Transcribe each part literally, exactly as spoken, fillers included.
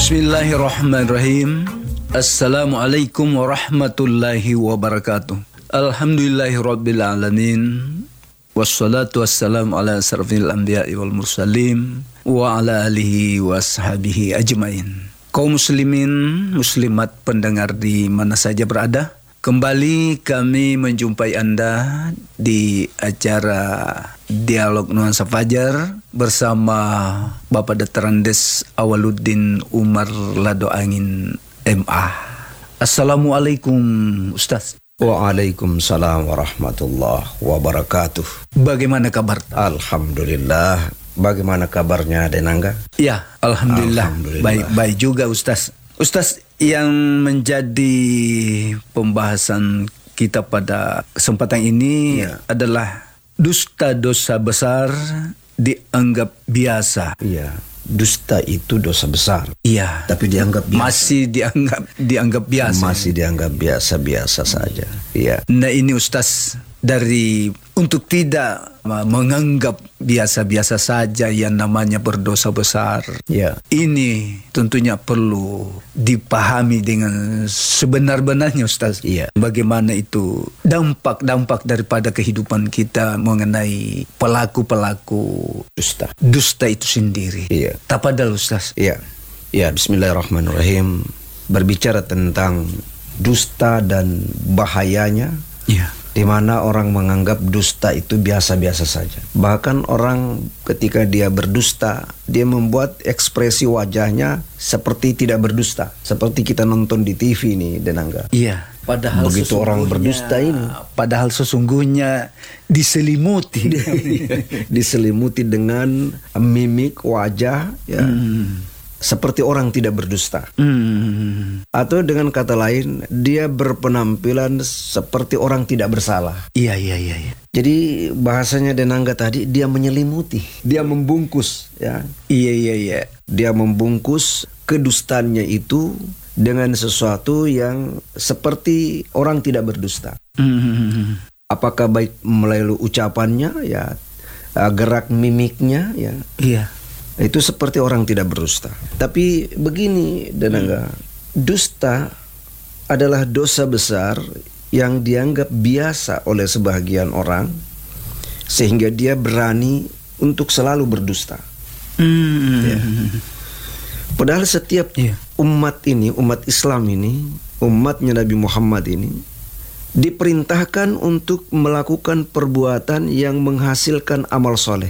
Bismillahirrahmanirrahim. Assalamualaikum warahmatullahi wabarakatuh. Alhamdulillahirabbil alamin. Wassalatu wassalamu ala asrafil anbiya'i wal mursalin wa ala alihi washabihi ajmain. Kaum muslimin, muslimat pendengar di mana saja berada, kembali kami menjumpai Anda di acara Dialog Nuansa Fajar bersama Bapak Doktor Andes Awaluddin Umar Lado Angin M A. Assalamualaikum Ustaz. Waalaikumsalam warahmatullahi wabarakatuh. Bagaimana kabar? Alhamdulillah. Bagaimana kabarnya Denangga? Ya, Alhamdulillah. Alhamdulillah. Baik-baik juga Ustaz. Ustaz, yang menjadi pembahasan kita pada kesempatan ini ya. adalah dusta dosa besar dianggap biasa. Iya, dusta itu dosa besar. Iya. Tapi dianggap biasa. Masih dianggap dianggap biasa. Masih dianggap biasa-biasa saja. Iya. Nah ini Ustaz, dari untuk tidak menganggap biasa-biasa saja yang namanya berdosa besar. Ya. Ini tentunya perlu dipahami dengan sebenar-benarnya Ustaz. Iya. Bagaimana itu dampak-dampak daripada kehidupan kita mengenai pelaku-pelaku Dusta. Dusta itu sendiri. Iya. Tapadal Ustaz. Iya. Ya, bismillahirrahmanirrahim. Berbicara tentang dusta dan bahayanya. Iya. Di mana orang menganggap dusta itu biasa-biasa saja. Bahkan orang ketika dia berdusta, dia membuat ekspresi wajahnya seperti tidak berdusta. Seperti kita nonton di T V nih, Denangga. Iya. Padahal begitu orang berdusta ini, padahal sesungguhnya diselimuti, diselimuti dengan mimik wajah, ya. Hmm. Seperti orang tidak berdusta. Hmm. Atau dengan kata lain, dia berpenampilan seperti orang tidak bersalah. Iya, iya, iya. iya. Jadi bahasanya Denangga tadi, dia menyelimuti, dia membungkus, ya. Iya, iya, iya. Dia membungkus kedustaannya itu dengan sesuatu yang seperti orang tidak berdusta. Hmm. Apakah baik melalui ucapannya, ya, gerak mimiknya, ya. Iya. Itu seperti orang tidak berdusta. Tapi begini Denangga, dusta adalah dosa besar yang dianggap biasa oleh sebagian orang, sehingga dia berani untuk selalu berdusta. Hmm. Ya. Padahal setiap yeah. umat ini, umat Islam ini, umatnya Nabi Muhammad ini, diperintahkan untuk melakukan perbuatan yang menghasilkan amal soleh.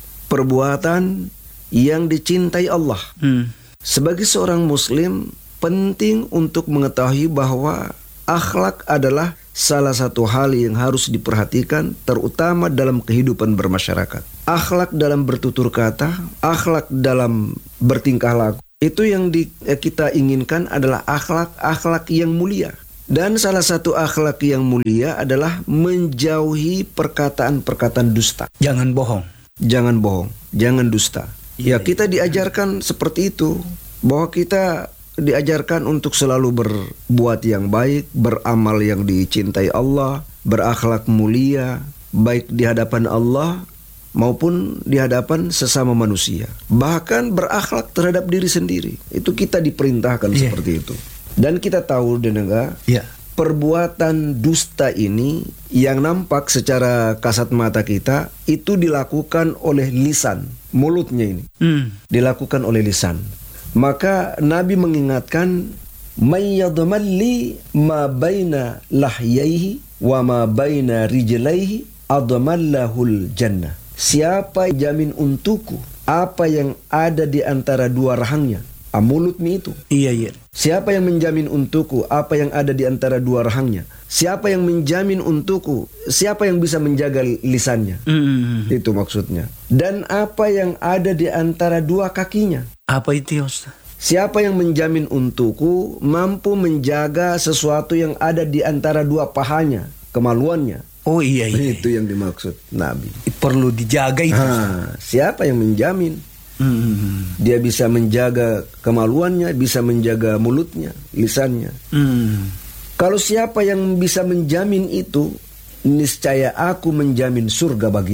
Perbuatan yang dicintai Allah. Hmm. Sebagai seorang muslim, penting untuk mengetahui bahwa akhlak adalah salah satu hal yang harus diperhatikan, terutama dalam kehidupan bermasyarakat. Akhlak dalam bertutur kata, akhlak dalam bertingkah laku. Itu yang di, kita inginkan adalah akhlak-akhlak yang mulia. Dan salah satu akhlak yang mulia adalah menjauhi perkataan-perkataan dusta. Jangan bohong. Jangan bohong, jangan dusta. Ya, kita diajarkan seperti itu, bahwa kita diajarkan untuk selalu berbuat yang baik, beramal yang dicintai Allah, berakhlak mulia, baik di hadapan Allah maupun di hadapan sesama manusia. Bahkan berakhlak terhadap diri sendiri. Itu kita diperintahkan yeah. seperti itu. Dan kita tahu Denangga, yeah. perbuatan dusta ini yang nampak secara kasat mata kita itu dilakukan oleh lisan, mulutnya ini. Hmm. Dilakukan oleh lisan. Maka Nabi mengingatkan, "May yadmalli ma baina lahyaihi wa ma baina rijlaihi admallahul jannah." Siapa jamin untukku apa yang ada di antara dua rahangnya? Ah, mulutnya itu. Iya, iya. Siapa yang menjamin untukku apa yang ada di antara dua rahangnya? Siapa yang menjamin untukku? Siapa yang bisa menjaga lisannya? Mm. Itu maksudnya. Dan apa yang ada di antara dua kakinya? Apa itu, Ustaz? Siapa yang menjamin untukku mampu menjaga sesuatu yang ada di antara dua pahanya, kemaluannya? Oh iya, iya. Itu yang dimaksud Nabi. Perlu dijaga itu. Ha, siapa yang menjamin? Hmm. Dia bisa menjaga kemaluannya, bisa menjaga mulutnya, lisannya. Hmm. Kalau siapa yang bisa menjamin itu, niscaya aku menjamin surga baginya.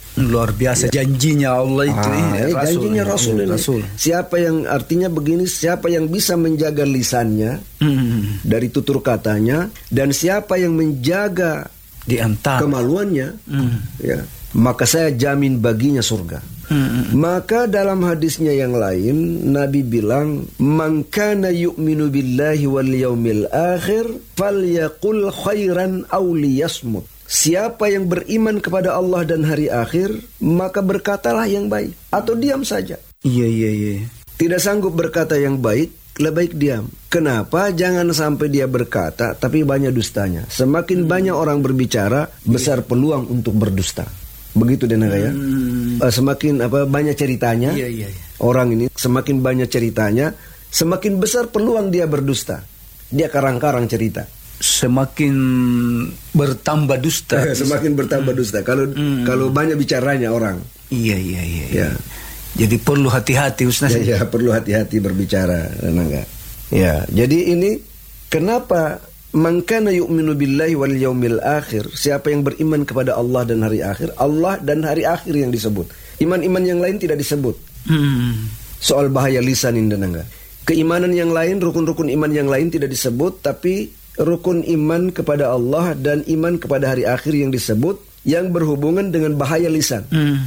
Luar biasa janjinya Allah itu. Ah, eh, eh, janjinya Rasul ini. Rasul. Siapa yang artinya begini, siapa yang bisa menjaga lisannya Hmm. dari tutur katanya, dan siapa yang menjaga Di antara. kemaluannya, Hmm. ya, maka saya jamin baginya surga. Hmm. Maka dalam hadisnya yang lain Nabi bilang, "Man kana yu'minu billahi wal yaumil akhir falyaqul khairan aw liyasmut." Siapa yang beriman kepada Allah dan hari akhir, maka berkatalah yang baik atau diam saja. Iya iya iya. Tidak sanggup berkata yang baik, lebih baik diam. Kenapa? Jangan sampai dia berkata tapi banyak dustanya. Semakin banyak orang berbicara, besar peluang untuk berdusta. Begitu Denaga ya. Hmm. Uh, semakin apa banyak ceritanya, Iya iya iya. orang ini semakin banyak ceritanya, semakin besar peluang dia berdusta. Dia karang-karang cerita. Semakin bertambah dusta. Semakin bertambah dusta. Kalau Hmm. kalau banyak bicaranya orang. Iya iya iya. Ya. Jadi perlu hati-hati Ustaz. Ya, ya, perlu hati-hati berbicara, Denaga. Ya, jadi ini kenapa man kana yu'minu billahi wal yaumil akhir, siapa yang beriman kepada Allah dan hari akhir, Allah dan hari akhir yang disebut. Iman-iman yang lain tidak disebut. Hmm. Soal bahaya lisan ini Denaga. Keimanan yang lain, rukun-rukun iman yang lain tidak disebut, tapi rukun iman kepada Allah dan iman kepada hari akhir yang disebut, yang berhubungan dengan bahaya lisan. Hmm.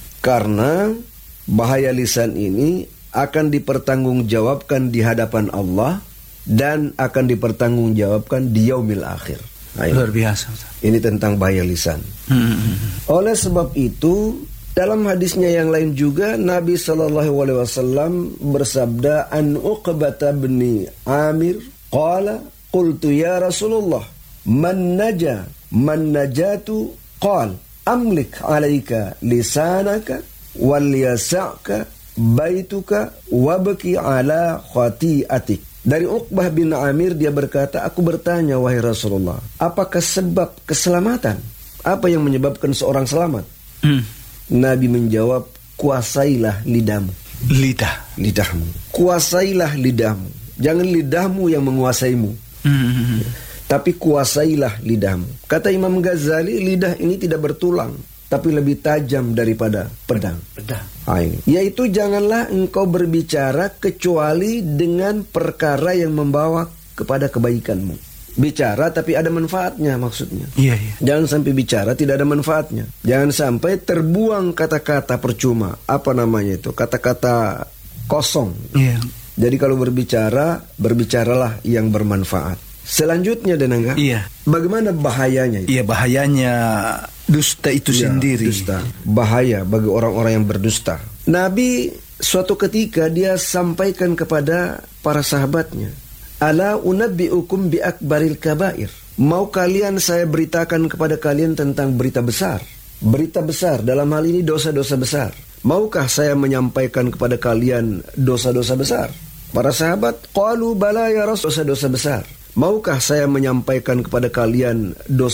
Karena bahaya lisan ini akan dipertanggungjawabkan di hadapan Allah dan akan dipertanggungjawabkan di yaumil akhir. Nah, ini. Luar biasa Ustaz. Ini tentang bahaya lisan. Hmm. Oleh sebab itu, dalam hadisnya yang lain juga Nabi Shallallahu Alaihi Wasallam bersabda, an Uqbah bin Amir qala qultu ya Rasulullah man naja man najatu qal amlik alaika lisanaka wal yasa'ka baituka wabki ala khati'atik. Dari Uqbah bin Amir dia berkata, aku bertanya wahai Rasulullah, apakah sebab keselamatan? Apa yang menyebabkan seorang selamat? Hmm. Nabi menjawab, kuasailah lidahmu. Lidah. Lidahmu. Kuasailah lidahmu. Jangan lidahmu yang menguasaimu. Hmm. Tapi kuasailah lidahmu. Kata Imam Ghazali, lidah ini tidak bertulang, tapi lebih tajam daripada pedang. Pedang. Nah, ini. Yaitu janganlah engkau berbicara kecuali dengan perkara yang membawa kepada kebaikanmu. Bicara tapi ada manfaatnya maksudnya. Iya iya. Jangan sampai bicara tidak ada manfaatnya. Jangan sampai terbuang kata-kata percuma. Apa namanya itu? Kata-kata kosong. Iya. Jadi kalau berbicara, berbicaralah yang bermanfaat. Selanjutnya Denangga, Iya. bagaimana bahayanya itu? Iya bahayanya dusta itu Ya, sendiri. dusta. Bahaya bagi orang-orang yang berdusta. Nabi suatu ketika dia sampaikan kepada para sahabatnya, ala unabbi'ukum bi akbaril kabair. Mau kalian saya beritakan kepada kalian tentang berita besar. Berita besar dalam hal ini dosa-dosa besar. Maukah saya menyampaikan kepada kalian dosa-dosa besar? Para sahabat qalu bala ya Rasul, dosa-dosa besar. Maukah saya menyampaikan kepada kalian dosa